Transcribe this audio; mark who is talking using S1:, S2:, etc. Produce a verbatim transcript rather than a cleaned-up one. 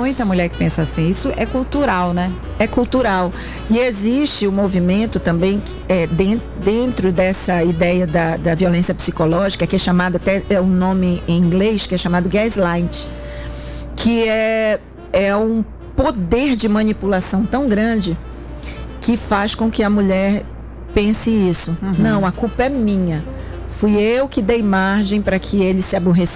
S1: muita mulher que pensa assim. Isso é cultural, né?
S2: É cultural. E existe o um movimento também é, dentro, dentro dessa ideia da, da violência psicológica, que é chamada, até é um nome em inglês, que é chamado gaslight, que é, é um poder de manipulação tão grande que faz com que a mulher pense isso. Uhum. Não, a culpa é minha. Fui eu que dei margem para que ele se aborrecesse.